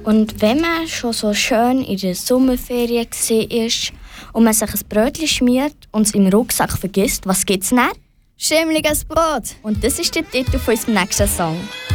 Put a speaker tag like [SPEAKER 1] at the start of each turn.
[SPEAKER 1] Und wenn man schon so schön in der Sommerferien war und man sich ein Brötchen schmiert und es im Rucksack vergisst, was gibt's dann?
[SPEAKER 2] Schimmliges Brot.
[SPEAKER 1] Und das ist der Titel von unserem nächsten Song.